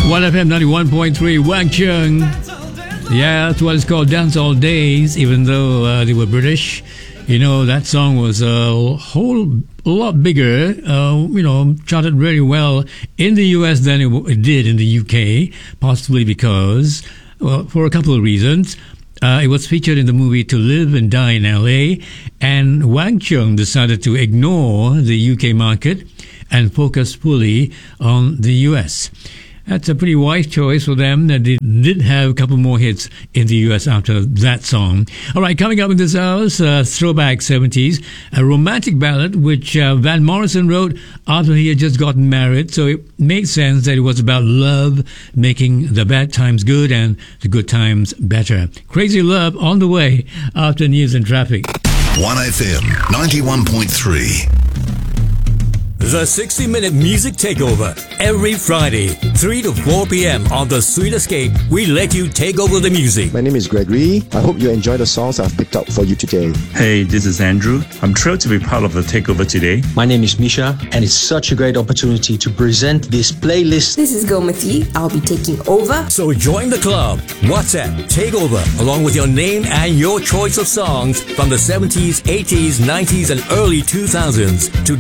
1FM 91.3, Wang Chung. Yeah, that's what it's called, Dance All Days, even though they were British. You know, that song was a lot bigger, charted really well in the US than it did in the UK, possibly because, well, for a couple of reasons. It was featured in the movie To Live and Die in LA, and Wang Chung decided to ignore the UK market and focus fully on the US. That's a pretty wise choice for them. They did have a couple more hits in the US after that song. All right, coming up in this hour's throwback 70s, a romantic ballad which Van Morrison wrote after he had just gotten married. So it makes sense that it was about love, making the bad times good and the good times better. Crazy Love on the way after news and traffic. 1FM 91.3. The 60-minute music takeover. Every Friday, 3 to 4 p.m. on The Sweet Escape, we let you take over the music. My name is Gregory. I hope you enjoy the songs I've picked out for you today. Hey, this is Andrew. I'm thrilled to be part of the takeover today. My name is Misha, and it's such a great opportunity to present this playlist. This is Gomati. I'll be taking over. So join the club. WhatsApp Takeover, along with your name and your choice of songs from the 70s, 80s, 90s, and early 2000s to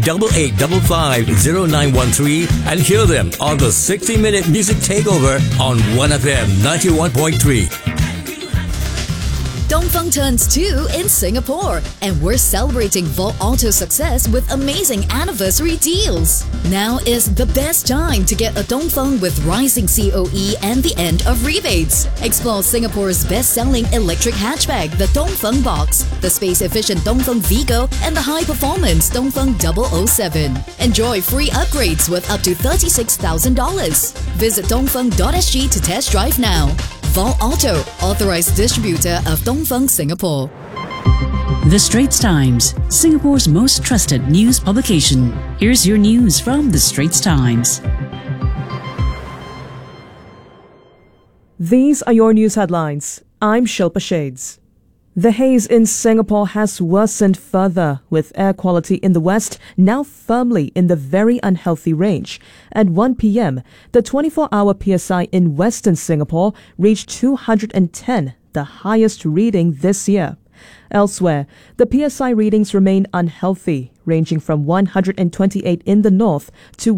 88550913 and hear them on the 60-minute music takeover on 1FM 91.3. Dongfeng turns 2 in Singapore, and we're celebrating Volt Auto's success with amazing anniversary deals. Now is the best time to get a Dongfeng with rising COE and the end of rebates. Explore Singapore's best-selling electric hatchback, the Dongfeng Box, the space-efficient Dongfeng Vigo, and the high-performance Dongfeng 007. Enjoy free upgrades with up to $36,000. Visit dongfeng.sg to test drive now. Volt Auto, authorized distributor of Dongfeng Singapore. The Straits Times, Singapore's most trusted news publication. Here's your news from The Straits Times. These are your news headlines. I'm Shilpa Shades. The haze in Singapore has worsened further, with air quality in the west now firmly in the very unhealthy range. At 1 p.m., the 24-hour PSI in western Singapore reached 210, the highest reading this year. Elsewhere, the PSI readings remain unhealthy, ranging from 128 in the north to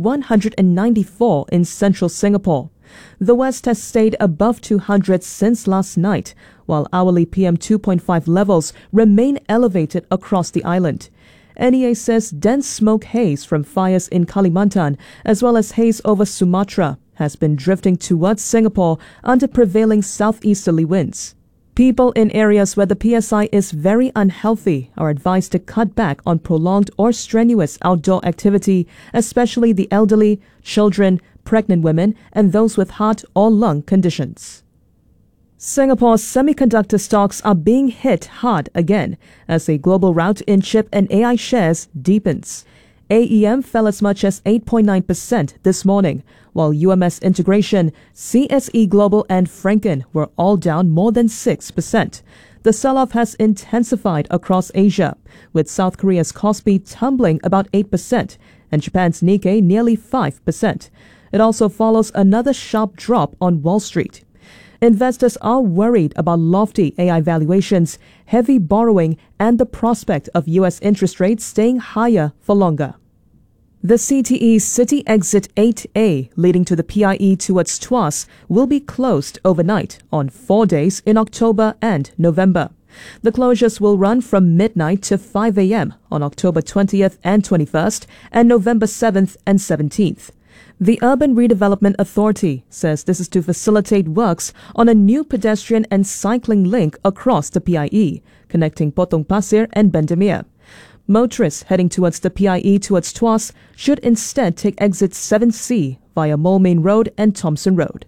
194 in central Singapore. The west has stayed above 200 since last night, while hourly PM 2.5 levels remain elevated across the island. NEA says dense smoke haze from fires in Kalimantan, as well as haze over Sumatra, has been drifting towards Singapore under prevailing southeasterly winds. People in areas where the PSI is very unhealthy are advised to cut back on prolonged or strenuous outdoor activity, especially the elderly, children, pregnant women, and those with heart or lung conditions. Singapore's semiconductor stocks are being hit hard again as a global rout in chip and AI shares deepens. AEM fell as much as 8.9% this morning, while UMS Integration, CSE Global and Franken were all down more than 6%. The sell-off has intensified across Asia, with South Korea's Kospi tumbling about 8% and Japan's Nikkei nearly 5%. It also follows another sharp drop on Wall Street. Investors are worried about lofty AI valuations, heavy borrowing, and the prospect of U.S. interest rates staying higher for longer. The CTE City Exit 8A leading to the PIE towards Tuas will be closed overnight on 4 days in October and November. The closures will run from midnight to 5 a.m. on October 20th and 21st and November 7th and 17th. The Urban Redevelopment Authority says this is to facilitate works on a new pedestrian and cycling link across the PIE, connecting Potong Pasir and Bendemeer. Motorists heading towards the PIE towards Tuas should instead take exit 7C via Moulmein Road and Thomson Road.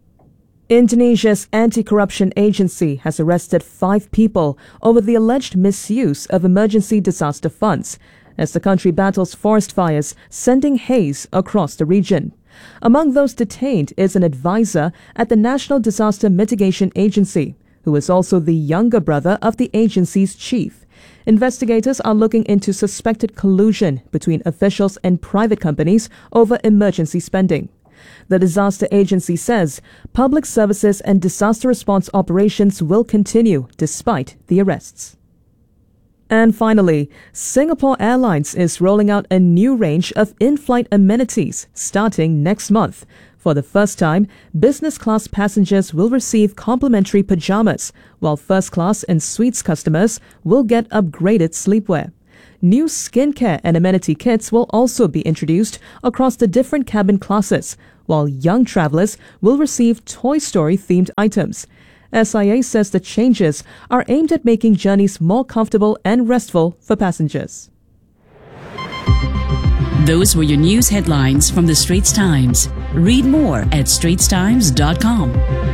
Indonesia's anti-corruption agency has arrested 5 people over the alleged misuse of emergency disaster funds as the country battles forest fires, sending haze across the region. Among those detained is an advisor at the National Disaster Mitigation Agency, who is also the younger brother of the agency's chief. Investigators are looking into suspected collusion between officials and private companies over emergency spending. The disaster agency says public services and disaster response operations will continue despite the arrests. And finally, Singapore Airlines is rolling out a new range of in-flight amenities starting next month. For the first time, business class passengers will receive complimentary pajamas, while first class and suites customers will get upgraded sleepwear. New skincare and amenity kits will also be introduced across the different cabin classes, while young travelers will receive Toy Story-themed items. SIA says the changes are aimed at making journeys more comfortable and restful for passengers. Those were your news headlines from the Straits Times. Read more at straitstimes.com.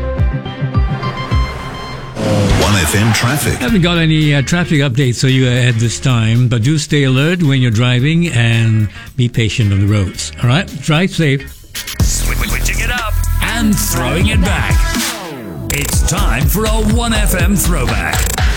1FM traffic. Haven't got any traffic updates for you at this time, but do stay alert when you're driving and be patient on the roads. All right? Drive safe. Switching it up and throwing it back. It's time for a 1FM throwback.